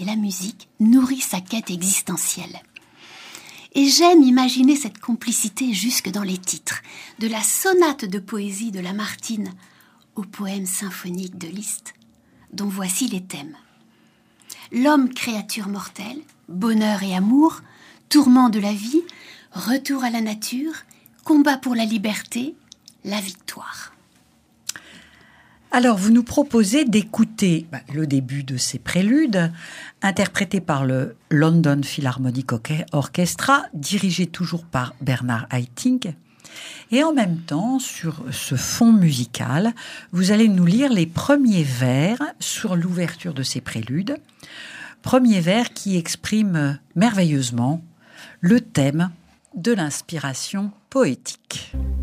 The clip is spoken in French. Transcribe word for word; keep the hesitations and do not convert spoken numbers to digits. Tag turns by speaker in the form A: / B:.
A: et la musique nourrit sa quête existentielle. Et j'aime imaginer cette complicité jusque dans les titres, de la sonate de poésie de Lamartine au poème symphonique de Liszt, dont voici les thèmes. L'homme créature mortelle, bonheur et amour, tourment de la vie, retour à la nature, combat pour la liberté, la victoire.
B: Alors, vous nous proposez d'écouter bah, le début de ces préludes, interprétés par le London Philharmonic Orchestra, dirigé toujours par Bernard Haitink. Et en même temps, sur ce fond musical, vous allez nous lire les premiers vers sur l'ouverture de ces préludes. Premiers vers qui expriment merveilleusement le thème de l'inspiration poétique.